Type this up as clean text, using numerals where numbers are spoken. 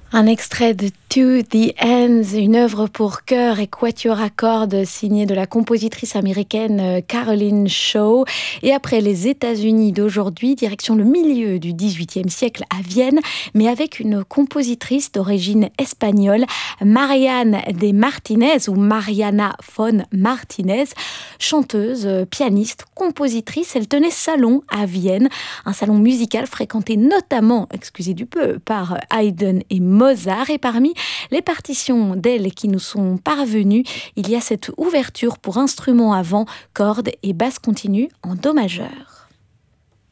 Un extrait de To the Ends, une œuvre pour chœur et quatuor à cordes signée de la compositrice américaine Caroline Shaw. Et après les États-Unis d'aujourd'hui, direction le milieu du XVIIIe siècle à Vienne, mais avec une compositrice d'origine espagnole, Mariana de Martínez ou Mariana von Martínez, chanteuse, pianiste, compositrice. Elle tenait salon à Vienne, un salon musical fréquenté notamment, excusez du peu, par Haydn et Mozart. Et parmi les partitions d'elle qui nous sont parvenues, il y a cette ouverture pour instruments à vent, cordes et basse continue en do majeur.